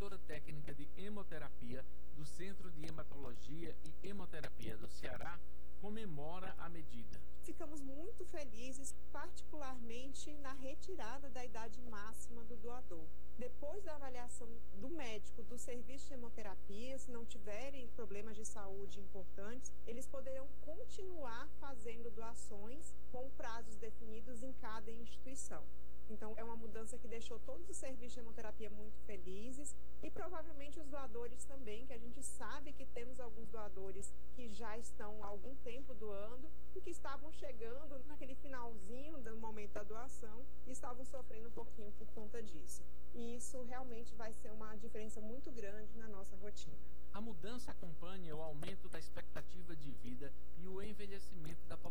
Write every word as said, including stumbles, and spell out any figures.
diretora técnica de hemoterapia do Centro de Hematologia e Hemoterapia do Ceará, comemora a medida. Ficamos muito felizes, particularmente na retirada da idade máxima do doador. Depois da avaliação do médico do serviço de hemoterapia, se não tiverem problemas de saúde importantes, eles poderão continuar fazendo doações com prazos definidos em cada instituição. Então, é uma mudança que deixou todos os serviços de hemoterapia muito felizes e provavelmente os doadores também, que a gente sabe que temos alguns doadores que já estão há algum tempo doando e que estavam chegando naquele finalzinho do momento da doação e estavam sofrendo um pouquinho por conta disso. E isso realmente vai ser uma diferença muito grande na nossa rotina. A mudança acompanha o aumento da expectativa de vida e o envelhecimento da